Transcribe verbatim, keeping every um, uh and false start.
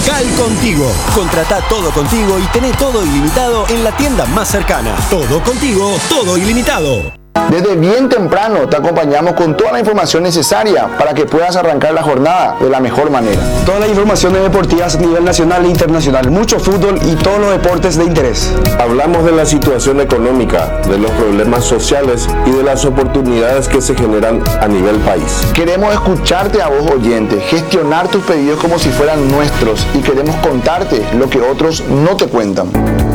Local Contigo. Contratá Todo Contigo y tené todo ilimitado en la tienda más cercana. Todo Contigo, todo ilimitado. Desde bien temprano te acompañamos con toda la información necesaria para que puedas arrancar la jornada de la mejor manera. Todas las informaciones deportivas a nivel nacional e internacional, mucho fútbol y todos los deportes de interés. Hablamos de la situación económica, de los problemas sociales y de las oportunidades que se generan a nivel país. Queremos escucharte a vos, oyente, gestionar tus pedidos como si fueran nuestros y queremos contarte lo que otros no te cuentan.